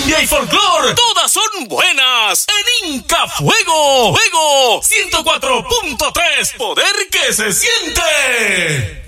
cumbia y folclor, todas son buenas. En Inca Fuego, Fuego 104.3, poder que se siente.